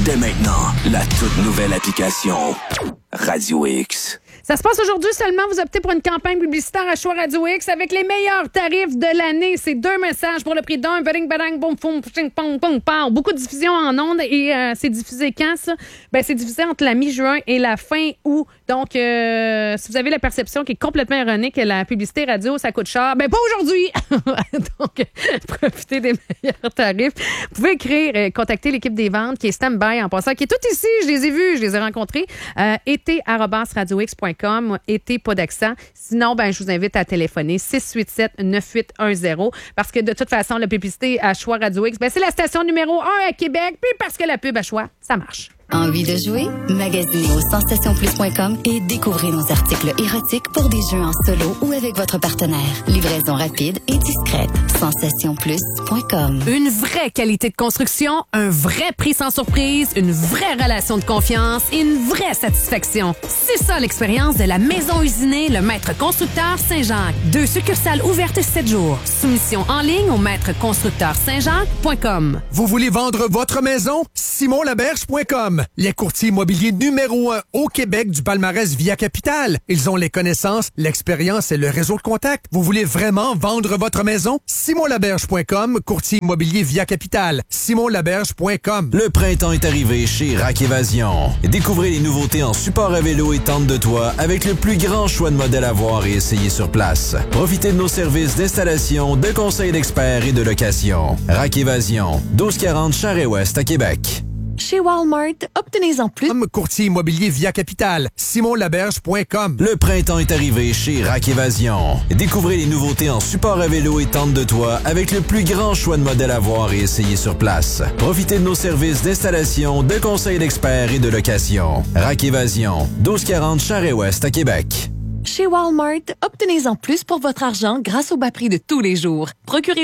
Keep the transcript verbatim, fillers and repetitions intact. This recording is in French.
Dès maintenant, la toute nouvelle application Radio X. Ça se passe aujourd'hui seulement. Vous optez pour une campagne publicitaire à Choix Radio X avec les meilleurs tarifs de l'année. C'est deux messages pour le prix d'un. Bading, badang, boum, boum, ping, pong, pong, pong. Beaucoup de diffusion en ondes. Et euh, c'est diffusé quand, ça? Ben, c'est diffusé entre la mi-juin et la fin août. Donc, euh, si vous avez la perception qui est complètement erronée que la publicité radio, ça coûte cher, ben pas aujourd'hui! Donc, profitez des meilleurs tarifs. Vous pouvez écrire, euh, contacter l'équipe des ventes qui est stand-by en passant, qui est toute ici. Je les ai vus, je les ai rencontrés. Euh, été arobase radio x point com, été, pas d'accent. Sinon, ben, je vous invite à téléphoner six huit sept neuf huit un zéro parce que de toute façon, la publicité à Choix Radio X, ben, c'est la station numéro un à Québec, puis parce que la pub à Choix, ça marche. Envie de jouer? Magasinez au sensation plus point com et découvrez nos articles érotiques pour des jeux en solo ou avec votre partenaire. Livraison rapide et discrète. sensation plus point com. Une vraie qualité de construction, un vrai prix sans surprise, une vraie relation de confiance et une vraie satisfaction. C'est ça l'expérience de la Maison Usinée, le maître constructeur Saint-Jacques. Deux succursales ouvertes sept jours. Soumission en ligne au maître constructeur saint jacques point com. Vous voulez vendre votre maison? simon laberge point com. Les courtiers immobiliers numéro un au Québec du palmarès Via Capital. Ils ont les connaissances, l'expérience et le réseau de contacts. Vous voulez vraiment vendre votre maison? simon laberge point com, courtier immobilier Via Capital. simon laberge point com. Le printemps est arrivé chez Rack Évasion. Découvrez les nouveautés en support à vélo et tente de toit avec le plus grand choix de modèles à voir et essayer sur place. Profitez de nos services d'installation, de conseils d'experts et de location. Rack Évasion, douze quarante Charest-Ouest à Québec. Chez Walmart, obtenez-en plus. Comme courtier immobilier Via Capital. simon laberge point com. Le printemps est arrivé chez Rack Évasion. Découvrez les nouveautés en support à vélo et tente de toit avec le plus grand choix de modèles à voir et essayer sur place. Profitez de nos services d'installation, de conseils d'experts et de location. Rack Évasion, douze quarante Charest-Ouest à Québec. Chez Walmart, obtenez-en plus pour votre argent grâce au bas prix de tous les jours. Procurez